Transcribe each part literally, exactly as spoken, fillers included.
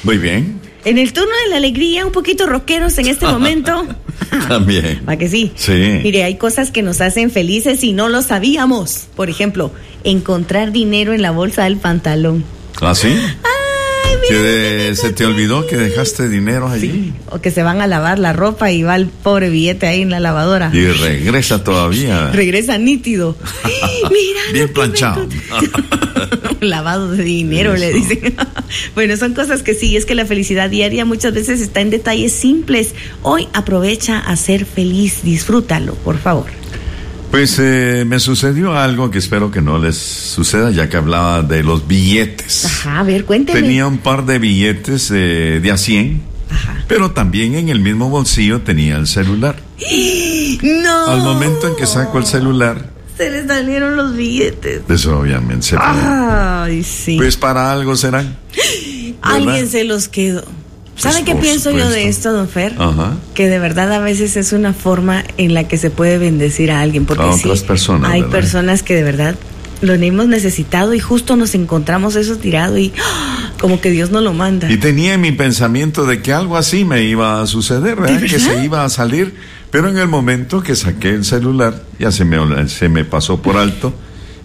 Muy bien. En el turno de la alegría, un poquito rockeros en este momento. También. ¿Para que sí? Sí. Mire, hay cosas que nos hacen felices y no lo sabíamos. Por ejemplo, encontrar dinero en la bolsa del pantalón. ¿Ah, sí? Ay, ¿Que mira, de, se te olvidó que dejaste dinero allí? sí. O que se van a lavar la ropa y va el pobre billete ahí en la lavadora. Y regresa todavía. Regresa nítido. Mira, bien lo planchado. Lavado de dinero, Eso. le dicen. Bueno, son cosas que sí, es que la felicidad diaria muchas veces está en detalles simples. Hoy aprovecha a ser feliz, disfrútalo, por favor. Pues eh, me sucedió algo que espero que no les suceda, ya que hablaba de los billetes. Ajá, a ver, cuénteme. Tenía un par de billetes eh, de a cien, Ajá. pero también en el mismo bolsillo tenía el celular. No. Al momento en que saco el celular, se le salieron los billetes. pues obviamente se perdió. Ay, sí. Pues para algo serán. Alguien se los quedó. ¿Sabe Pues qué por pienso yo supuesto. de esto, don Fer? Ajá. Que de verdad a veces es una forma en la que se puede bendecir a alguien. Porque A sí, otras personas, hay ¿verdad? personas que de verdad lo hemos necesitado y justo nos encontramos eso tirado y ¡ah! Como que Dios nos lo manda. Y tenía en mi pensamiento de que algo así me iba a suceder, ¿verdad? ¿De Que verdad? se iba a salir. Pero en el momento que saqué el celular, ya se me, se me pasó por alto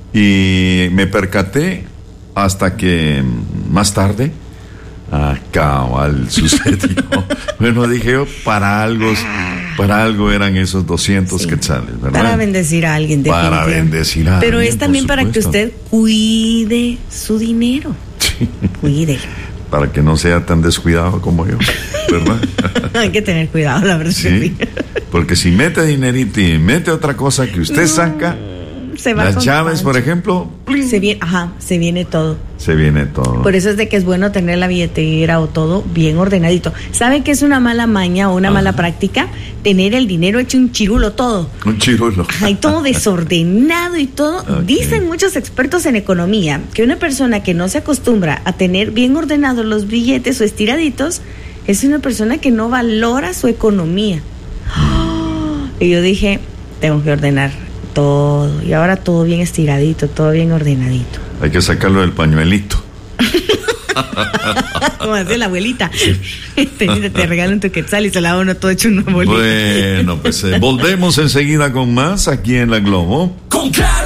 y me percaté hasta que más tarde, ah, cabal, sucedió. Bueno, dije yo, para algo, para algo eran esos doscientos Sí. quetzales, ¿verdad? Para bendecir a alguien, Para definitivamente. bendecir a Pero alguien, es también por para que supuesto. usted cuide su dinero. Cuide. Para que no sea tan descuidado como yo, ¿verdad? Hay que tener cuidado, la verdad. Sí, que sí. porque si mete dinerito y mete otra cosa que usted No, saca, se va las con llaves, pancho. por ejemplo, ¡plin! Se viene, ajá, se viene todo. Se viene todo. Por eso es de que es bueno tener la billetera o todo bien ordenadito. ¿Sabe qué es una mala maña o una Ajá. mala práctica? Tener el dinero hecho un chirulo todo. Un chirulo. Hay todo desordenado y todo. Ok. Dicen muchos expertos en economía que una persona que no se acostumbra a tener bien ordenados los billetes o estiraditos es una persona que no valora su economía. Y yo dije, tengo que ordenar todo. Y ahora todo bien estiradito, todo bien ordenadito. Hay que sacarlo del pañuelito. Como hace la abuelita. Te, te regalan tu quetzal y se la da uno todo hecho una bolita. Bueno, pues eh, volvemos enseguida con más aquí en La Globo. Con Clara.